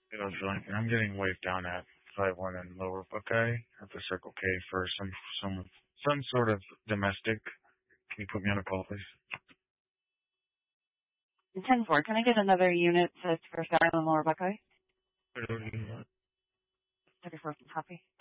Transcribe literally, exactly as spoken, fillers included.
You know, so I'm getting waved down at five one in Lower Buckeye at the Circle K for some some some sort of domestic. Can you put me on a call, please? ten four, can I get another unit to for Skyline Lower Buckeye? thirty-four, thirty-four, copy.